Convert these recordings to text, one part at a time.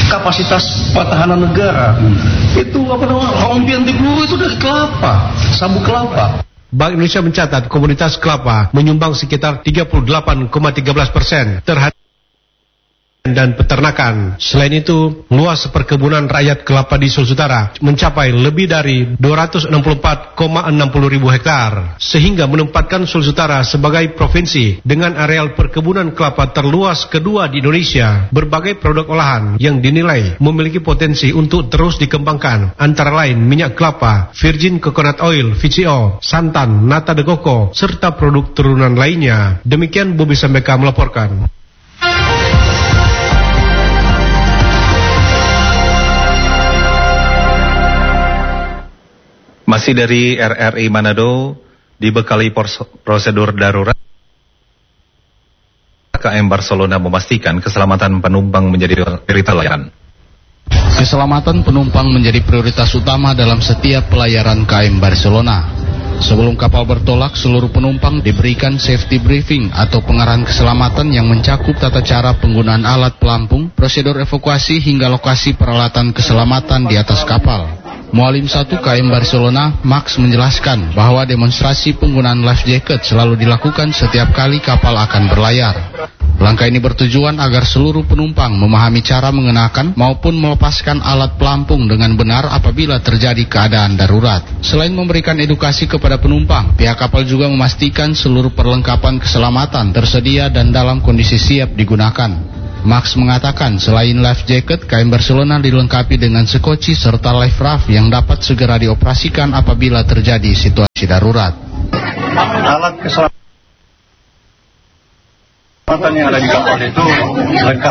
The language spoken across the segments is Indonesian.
kapasitas pertahanan negara. Itu hampir di peluru itu dari kelapa, sabuk kelapa. Bank Indonesia mencatat komoditas kelapa menyumbang sekitar 38,13% terhadap dan peternakan. Selain itu, luas perkebunan rakyat kelapa di Sulawesi Utara mencapai lebih dari 264,60 ribu hektar, sehingga menempatkan Sulawesi Utara sebagai provinsi dengan areal perkebunan kelapa terluas kedua di Indonesia. Berbagai produk olahan yang dinilai memiliki potensi untuk terus dikembangkan, antara lain minyak kelapa, virgin coconut oil, VCO, santan, nata de coco, serta produk turunan lainnya. Demikian Bobi Sambeka melaporkan. Masih dari RRI Manado, dibekali prosedur darurat, KM Barcelona memastikan keselamatan penumpang menjadi prioritas layanan. Keselamatan penumpang menjadi prioritas utama dalam setiap pelayaran KM Barcelona. Sebelum kapal bertolak, seluruh penumpang diberikan safety briefing atau pengarahan keselamatan yang mencakup tata cara penggunaan alat pelampung, prosedur evakuasi hingga lokasi peralatan keselamatan di atas kapal. Mualim 1 KM Barcelona, Max, menjelaskan bahwa demonstrasi penggunaan life jacket selalu dilakukan setiap kali kapal akan berlayar. Langkah ini bertujuan agar seluruh penumpang memahami cara mengenakan maupun melepaskan alat pelampung dengan benar apabila terjadi keadaan darurat. Selain memberikan edukasi kepada penumpang, pihak kapal juga memastikan seluruh perlengkapan keselamatan tersedia dan dalam kondisi siap digunakan. Max mengatakan selain life jacket, KM Barcelona dilengkapi dengan sekoci serta life raft yang dapat segera dioperasikan apabila terjadi situasi darurat. Alat keselamatan yang ada di kapal itu lengkap,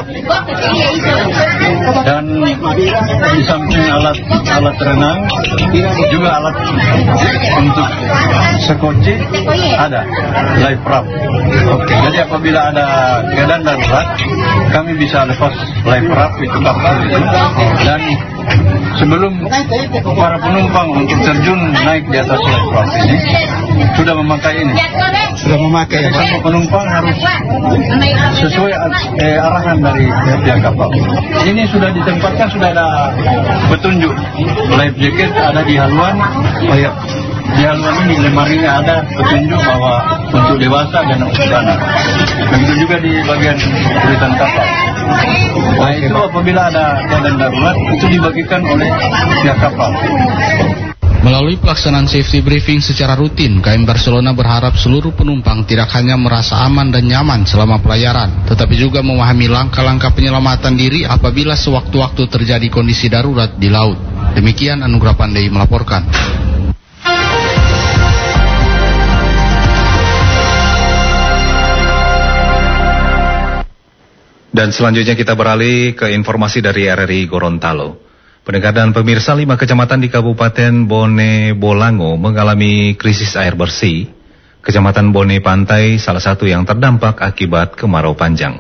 dan di samping alat renang juga alat untuk sekoci ada, life raft. Jadi apabila ada keadaan darurat, kami bisa lepas life raft itu kapal itu, dan sebelum para penumpang untuk terjun naik di atas life raft ini sudah memakai ini. Semua penumpang harus sesuai arahan dari pihak kapal. Ini sudah ditempatkan, sudah ada petunjuk. Life jacket ada di haluan. Di haluan ini lemarinya ada petunjuk bahwa untuk dewasa dan untuk anak. Begitu juga di bagian tulisan kapal. Nah itu apabila ada keadaan darurat itu dibagikan oleh pihak kapal. Melalui pelaksanaan safety briefing secara rutin, KM Barcelona berharap seluruh penumpang tidak hanya merasa aman dan nyaman selama pelayaran, tetapi juga memahami langkah-langkah penyelamatan diri apabila sewaktu-waktu terjadi kondisi darurat di laut. Demikian Anugrah Pandey melaporkan. Dan selanjutnya kita beralih ke informasi dari RRI Gorontalo. Pendengar dan pemirsa, 5 kecamatan di Kabupaten Bone Bolango mengalami krisis air bersih. Kecamatan Bone Pantai salah satu yang terdampak akibat kemarau panjang.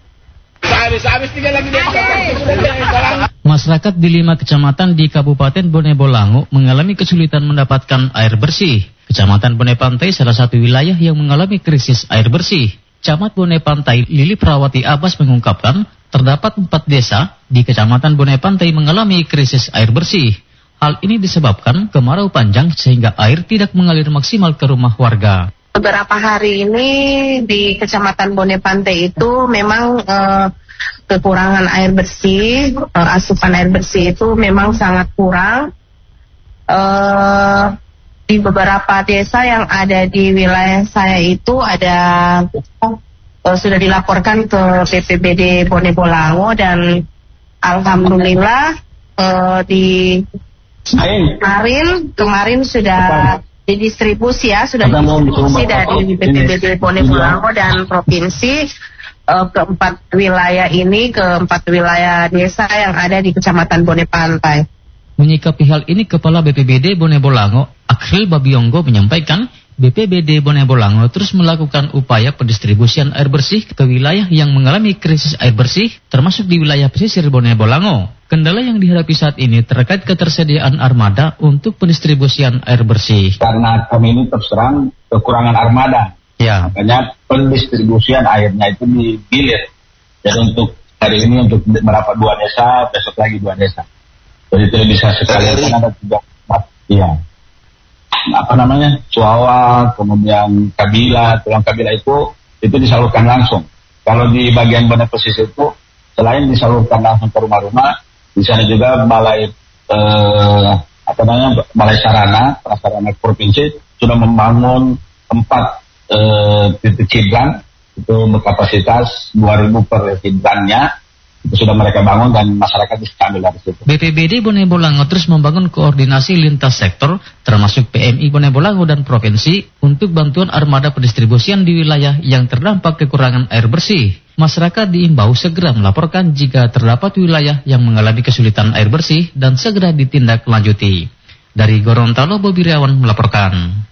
Masyarakat di 5 kecamatan di Kabupaten Bone Bolango mengalami kesulitan mendapatkan air bersih. Kecamatan Bone Pantai salah satu wilayah yang mengalami krisis air bersih. Camat Bone Pantai Lili Perawati Abbas mengungkapkan, terdapat 4 desa di Kecamatan Bone Pantai mengalami krisis air bersih. Hal ini disebabkan kemarau panjang sehingga air tidak mengalir maksimal ke rumah warga. Beberapa hari ini di Kecamatan Bone Pantai itu memang kekurangan air bersih, asupan air bersih itu memang sangat kurang. Di beberapa desa yang ada di wilayah saya itu ada sudah dilaporkan ke BPBD Bone Bolango, dan alhamdulillah kemarin sudah didistribusi sudah didistribusi dari BPBD Bone Bolango dan provinsi ke 4 wilayah ini, ke 4 wilayah desa yang ada di Kecamatan Bone Pantai. Menyikapi hal ini, Kepala BPBD Bone Bolango, Akhil Babiongo, menyampaikan BPBD Bone Bolango terus melakukan upaya pendistribusian air bersih ke wilayah yang mengalami krisis air bersih, termasuk di wilayah pesisir Bone Bolango. Kendala yang dihadapi saat ini terkait ketersediaan armada untuk pendistribusian air bersih. Karena kami ini terserang kekurangan armada, makanya pendistribusian airnya itu digilir. Jadi untuk hari ini untuk merapat 2 desa, besok lagi 2 desa. Jadi tidak bisa sekalian, karena ada 3, iya. Suawa, kemudian Kabila, tulang Kabila itu disalurkan langsung. Kalau di bagian Bone Pesisir itu, selain disalurkan langsung ke rumah-rumah, di sana juga balai prasarana provinsi sudah membangun 4 titik hidran itu berkapasitas 2.000 per hidrannya. Itu sudah mereka bangun dan masyarakat bisa ambil dari situ. BPBD Bone Bolango terus membangun koordinasi lintas sektor termasuk PMI Bone Bolango dan provinsi untuk bantuan armada pendistribusian di wilayah yang terdampak kekurangan air bersih. Masyarakat diimbau segera melaporkan jika terdapat wilayah yang mengalami kesulitan air bersih dan segera ditindaklanjuti. Dari Gorontalo, Bobi Riawan melaporkan.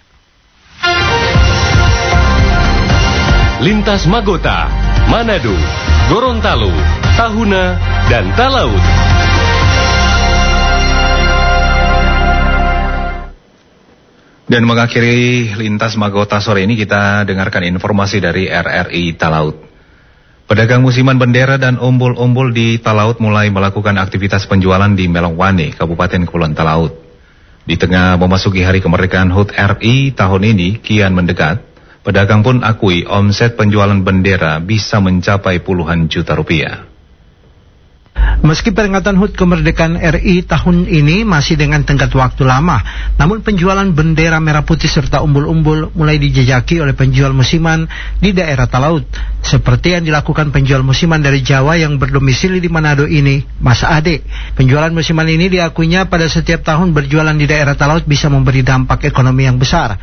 Lintas Magota, Manado, Gorontalo, Tahuna, dan Talaut. Dan mengakhiri Lintas Magota sore ini kita dengarkan informasi dari RRI Talaut. Pedagang musiman bendera dan umbul-umbul di Talaut mulai melakukan aktivitas penjualan di Melongwane, Kabupaten Kepulauan Talaut. Di tengah memasuki hari kemerdekaan HUT RI tahun ini kian mendekat, pedagang pun akui omset penjualan bendera bisa mencapai puluhan juta rupiah. Meski peringatan HUT kemerdekaan RI tahun ini masih dengan tenggat waktu lama, namun penjualan bendera merah putih serta umbul-umbul mulai dijajaki oleh penjual musiman di daerah Talaut. Seperti yang dilakukan penjual musiman dari Jawa yang berdomisili di Manado ini, Mas Ade. Penjualan musiman ini diakuinya pada setiap tahun berjualan di daerah Talaut bisa memberi dampak ekonomi yang besar.